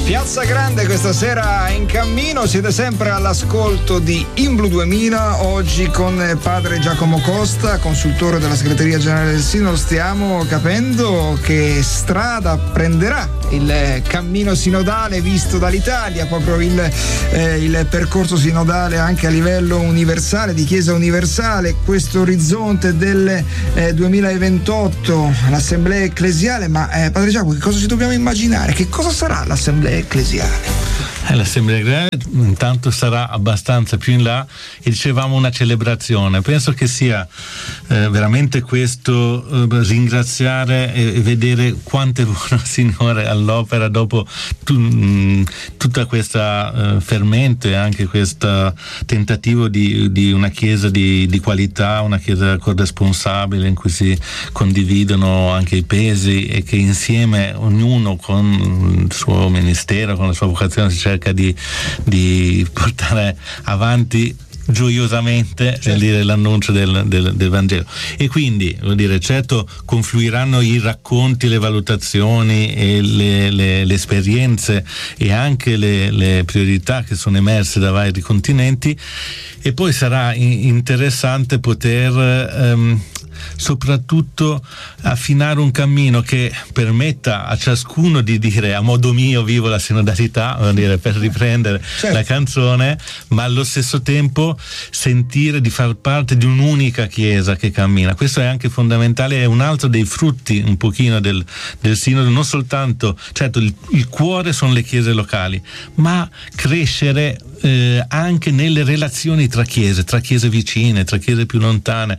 Piazza Grande questa sera in cammino, siete sempre all'ascolto di In Blu 2000, oggi con padre Giacomo Costa, consultore della segreteria generale del Sinodo. Stiamo capendo che strada prenderà il cammino sinodale visto dall'Italia, proprio il percorso sinodale anche a livello universale, di Chiesa universale, questo orizzonte del 2028, l'assemblea ecclesiale. Ma padre Giacomo, che cosa ci dobbiamo immaginare? Che cosa sarà l'assemblea ecclesiale? L'assemblea ecclesiale intanto sarà abbastanza più in là, e dicevamo una celebrazione. Penso che sia veramente questo, ringraziare e vedere quanto è buono il Signore all'opera dopo tutta questa fermento e anche questo tentativo di una Chiesa di qualità, una Chiesa corresponsabile in cui si condividono anche i pesi e che insieme ognuno con il suo ministero, con la sua vocazione, si cerca di portare avanti gioiosamente, certo, dire, l'annuncio del Vangelo. E quindi vuol dire, certo, confluiranno i racconti, le valutazioni e le esperienze e anche le priorità che sono emerse da vari continenti, e poi sarà interessante poter soprattutto affinare un cammino che permetta a ciascuno di dire a modo mio vivo la sinodalità, vuol dire, per riprendere, certo, la canzone, ma allo stesso tempo sentire di far parte di un'unica Chiesa che cammina. Questo è anche fondamentale, è un altro dei frutti un pochino del sinodo, non soltanto, certo, il cuore sono le chiese locali, ma crescere anche nelle relazioni tra chiese vicine, tra chiese più lontane.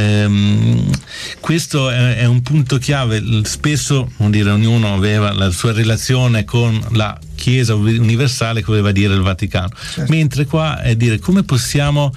Questo è un punto chiave. Spesso, vuol dire, ognuno aveva la sua relazione con la Chiesa universale, che voleva dire il Vaticano, certo, mentre qua è dire come possiamo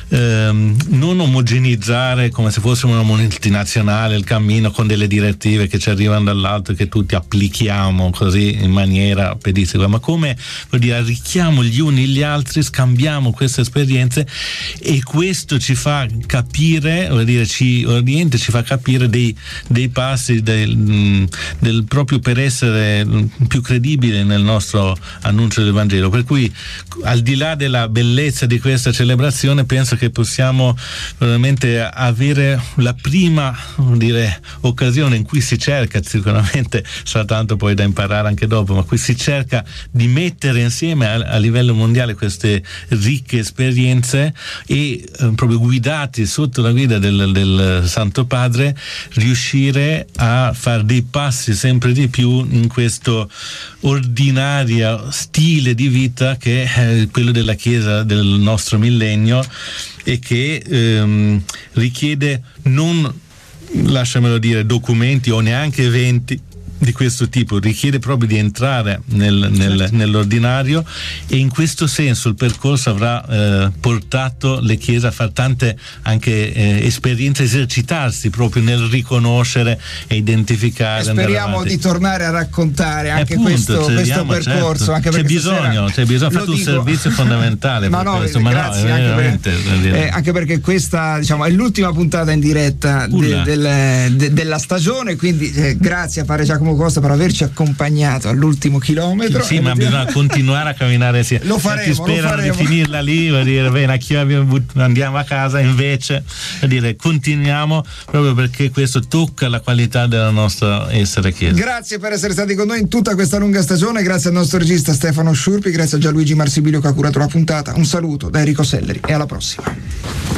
non omogenizzare come se fossimo una multinazionale il cammino con delle direttive che ci arrivano dall'alto e che tutti applichiamo così in maniera pedissequa, ma come, vuol dire, arricchiamo gli uni gli altri, scambiamo queste esperienze, e questo ci fa capire, vuol dire, ci orienta, ci fa capire dei passi del proprio per essere più credibile nel nostro annuncio del Vangelo. Per cui, al di là della bellezza di questa celebrazione, penso che possiamo veramente avere la prima, dire, occasione in cui si cerca, sicuramente sarà tanto poi da imparare anche dopo, ma qui si cerca di mettere insieme a livello mondiale queste ricche esperienze e proprio guidati sotto la guida del Santo Padre, riuscire a fare dei passi sempre di più in questo ordinario stile di vita che è quello della Chiesa del nostro millennio, e che richiede non, lasciamelo dire, documenti o neanche eventi di questo tipo, richiede proprio di entrare nell'ordinario, e in questo senso il percorso avrà portato le chiese a fare tante anche esperienze, esercitarsi proprio nel riconoscere e identificare. E speriamo di tornare a raccontare anche questo percorso, certo, anche c'è bisogno, fatto un servizio fondamentale. Ma no, questo, grazie, anche perché questa, diciamo, è l'ultima puntata in diretta della stagione, quindi grazie a padre Giacomo Costa per averci accompagnato all'ultimo chilometro. Sì, ma bisogna continuare a camminare insieme. Lo faremo. Sperano di finirla lì, vuol dire, bene, andiamo a casa, invece, vuol dire, continuiamo, proprio perché questo tocca la qualità della nostra essere Chiesa. Grazie per essere stati con noi in tutta questa lunga stagione, grazie al nostro regista Stefano Sciurpi, grazie a Gianluigi Marsibilio che ha curato la puntata. Un saluto da Enrico Selleri e alla prossima.